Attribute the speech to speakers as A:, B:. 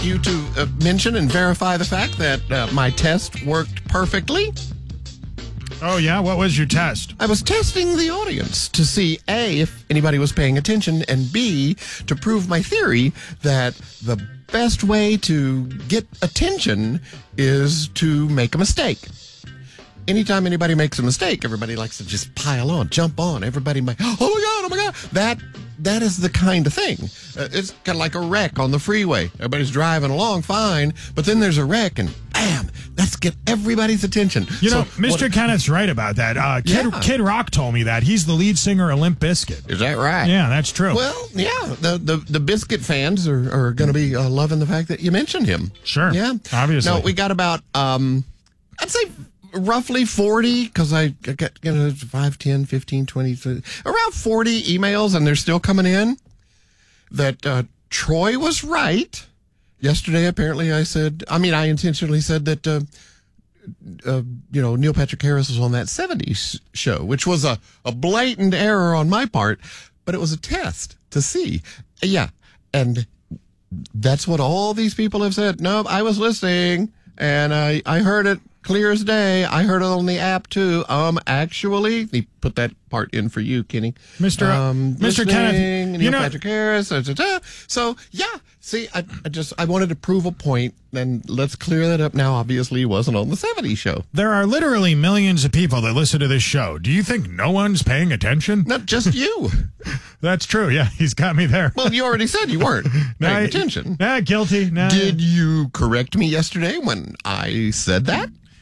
A: you to mention and verify the fact that my test worked perfectly.
B: Oh, yeah? What was your test?
A: I was testing the audience to see, A, if anybody was paying attention, and B, to prove my theory that the best way to get attention is to make a mistake. Anytime anybody makes a mistake, everybody likes to just pile on, jump on. Everybody might, oh my God. That is the kind of thing. It's kind of like a wreck on the freeway. Everybody's driving along fine, but then there's a wreck and bam, let's get everybody's attention.
B: You know, Mr. Kenneth's right about that. Kid Rock told me that. He's the lead singer of Limp Bizkit.
A: Is that right?
B: Yeah, that's true.
A: Well, yeah, the Biscuit fans are going to be loving the fact that you mentioned him.
B: Sure.
A: Yeah.
B: Obviously.
A: No, we got about, I'd say roughly 40, because I got 5, 10, 15, 20, 30, around 40 emails, and they're still coming in, that Troy was right. Yesterday, apparently, I intentionally said that, Neil Patrick Harris was on that 70s show, which was a blatant error on my part, but it was a test to see. Yeah, and that's what all these people have said. No, I was listening, and I heard it clear as day. I heard it on the app too. Actually, he put that part in for you, Kenny.
B: Mr. Kenneth,
A: Neil Patrick Harris. So yeah. See, I wanted to prove a point, and let's clear that up now. Obviously, he wasn't on the 70s show.
B: There are literally millions of people that listen to this show. Do you think no one's paying attention?
A: Not just you.
B: That's true. Yeah, he's got me there.
A: Well, you already said you weren't paying attention.
B: Guilty.
A: Did you correct me yesterday when I said that?